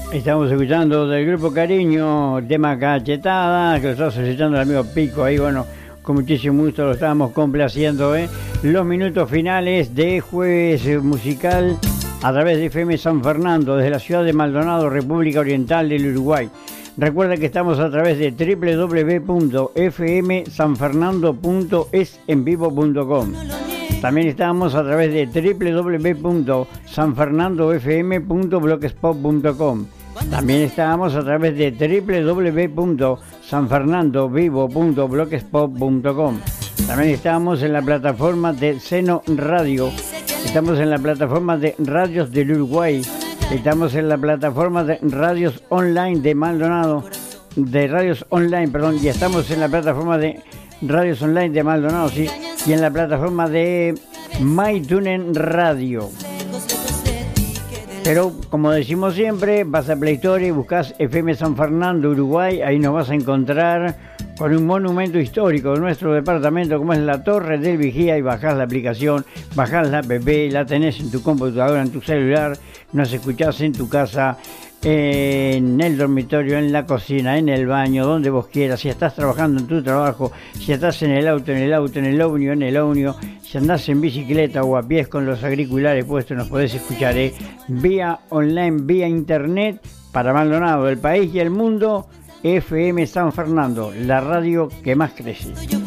Estamos escuchando del grupo Cariño, tema Cachetada, que lo está solicitando el amigo Pico ahí, bueno, con muchísimo gusto lo estábamos complaciendo, Los minutos finales de Jueves Musical a través de FM San Fernando, desde la ciudad de Maldonado, República Oriental del Uruguay. Recuerda que estamos a través de www.fmsanfernando.esenvivo.com. También estamos a través de www.sanfernandofm.blogspot.com. También estamos a través de www.sanfernandovivo.blogspot.com. También estamos en la plataforma de Seno Radio. Estamos en la plataforma de Radios del Uruguay. Estamos en la plataforma de Radios Online de Maldonado. De Radios Online, perdón. Y estamos en la plataforma de Radios Online de Maldonado, sí. Y en la plataforma de MyTunen Radio. Pero como decimos siempre, vas a Play Store y buscas FM San Fernando, Uruguay, ahí nos vas a encontrar con un monumento histórico de nuestro departamento como es la Torre del Vigía, y bajás la aplicación, bajás la app, la tenés en tu computadora, en tu celular, nos escuchás en tu casa, en el dormitorio, en la cocina, en el baño, donde vos quieras. Si estás trabajando en tu trabajo, si estás en el auto, en el ómnibus, si andás en bicicleta o a pies con los auriculares puestos, nos podés escuchar vía online, vía internet, para Maldonado, el país y el mundo. FM San Fernando, la radio que más crece.